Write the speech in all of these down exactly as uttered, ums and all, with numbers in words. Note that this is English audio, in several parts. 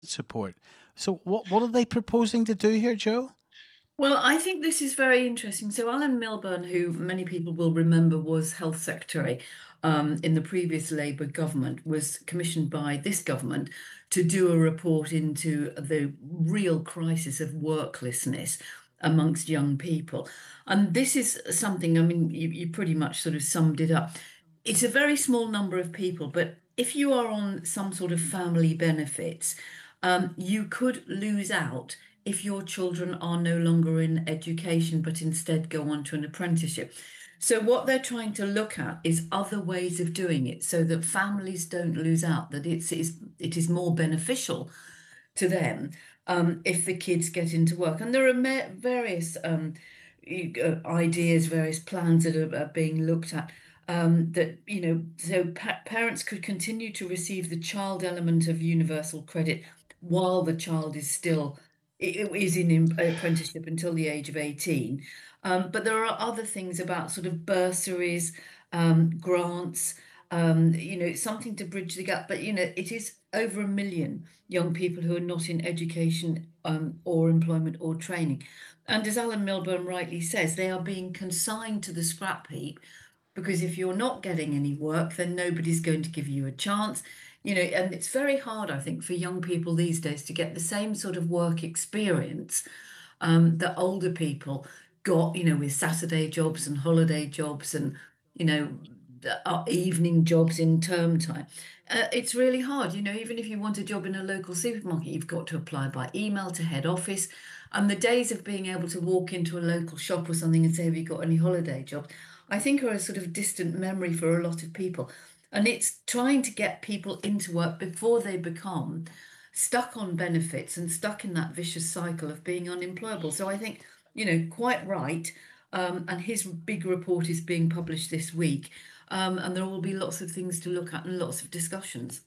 Support. So what what are they proposing to do here, Joe? Well, I think this is very interesting. So, Alan Milburn, who many people will remember was Health Secretary um, in the previous Labour government, was commissioned by this government to do a report into the real crisis of worklessness amongst young people. And this is something, I mean, you, you pretty much sort of summed it up. It's a very small number of people, but if you are on some sort of family benefits, um, you could lose out if your children are no longer in education, but instead go on to an apprenticeship. So, what they're trying to look at is other ways of doing it so that families don't lose out, that it's, it's, it is more beneficial to them um, if the kids get into work. And there are ma- various um, uh, ideas, various plans that are, are being looked at. Um, that, you know, so pa- parents could continue to receive the child element of universal credit while the child is still i- is in im- apprenticeship until the age of eighteen. Um, but there are other things about sort of bursaries, um, grants, um, you know, something to bridge the gap. But, you know, it is over a million young people who are not in education um, or employment or training. And as Alan Milburn rightly says, they are being consigned to the scrap heap because if you're not getting any work, then nobody's going to give you a chance. You know, and it's very hard, I think, for young people these days to get the same sort of work experience um, that older people got, you know, with Saturday jobs and holiday jobs and, you know, uh, evening jobs in term time. Uh, it's really hard, you know, even if you want a job in a local supermarket, you've got to apply by email to head office. And the days of being able to walk into a local shop or something and say, have you got any holiday jobs? I think are a sort of distant memory for a lot of people. And it's trying to get people into work before they become stuck on benefits and stuck in that vicious cycle of being unemployable. So I think, you know, quite right. Um, and his big report is being published this week. Um, and there will be lots of things to look at and lots of discussions.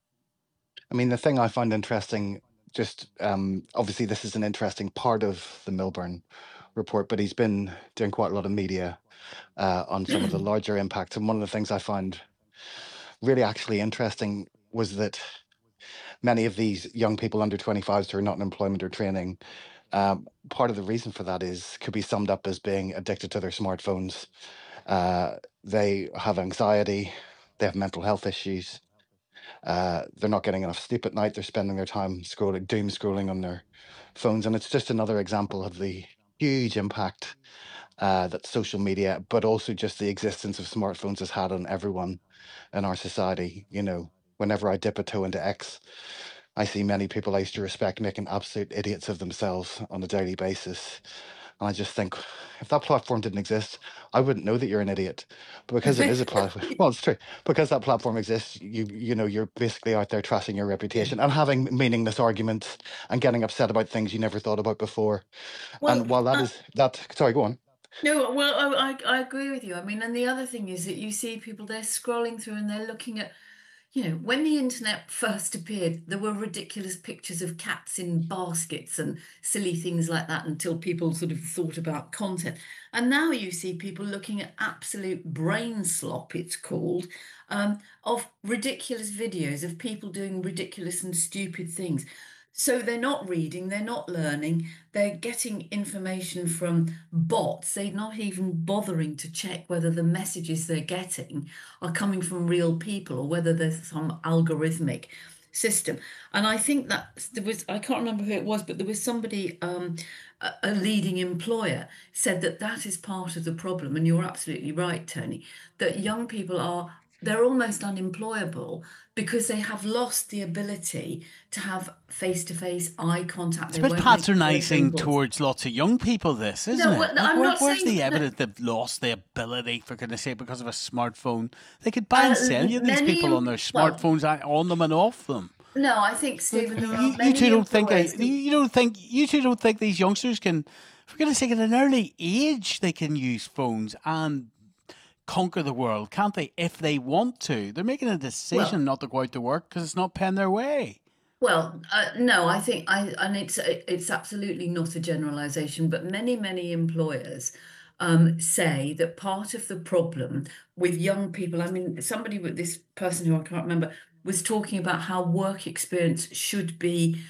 I mean, the thing I find interesting, just um, obviously, this is an interesting part of the Milburn report, but he's been doing quite a lot of media uh, on some of the larger impacts. And one of the things I find really actually interesting was that many of these young people under twenty-fives who are not in employment or training, um, part of the reason for that is could be summed up as being addicted to their smartphones. Uh, they have anxiety, they have mental health issues, uh, they're not getting enough sleep at night. They're spending their time scrolling, doom scrolling on their phones, and it's just another example of the huge impact uh, that social media, but also just the existence of smartphones has had on everyone in our society. You know, whenever I dip a toe into X, I see many people I used to respect making absolute idiots of themselves on a daily basis. And I just think, if that platform didn't exist, I wouldn't know that you're an idiot. But because it is a platform, well, it's true. Because that platform exists, you you know, you're basically out there trashing your reputation and having meaningless arguments and getting upset about things you never thought about before. Well, And while that uh, is that, sorry, go on. no, well, I, I I agree with you. I mean, and the other thing is that you see people, they're scrolling through and they're looking at, you know, when the internet first appeared, there were ridiculous pictures of cats in baskets and silly things like that until people sort of thought about content. And now you see people looking at absolute brain slop, it's called, um, of ridiculous videos of people doing ridiculous and stupid things. So they're not reading, they're not learning, they're getting information from bots. They're not even bothering to check whether the messages they're getting are coming from real people or whether there's some algorithmic system. And I think that there was, I can't remember who it was, but there was somebody, um, a, a leading employer said that that is part of the problem. And you're absolutely right, Tony, that young people are, they're almost unemployable because they have lost the ability to have face-to-face eye contact. It's a They bit won't make eye patronising wrinkles. towards lots of young people, this, isn't No, it? well, Like, I'm where, not where's saying the that. evidence they've lost the ability, for goodness sake, because of a smartphone? They could buy and Uh, sell you these many, people on em- their well, smartphones, uh, on them and off them. no, I think, Like, Stephen, there you, are you two many don't think I, employers you who, you don't think, you two don't think these youngsters can, for goodness sake, at an early age, they can use phones and conquer the world, can't they? If they want to, they're making a decision well, not to go out to work because it's not paying their way. Well, uh, no, I think I, and it's it's absolutely not a generalization, but many, many employers um, say that part of the problem with young people, I mean, somebody with this person who I can't remember was talking about how work experience should be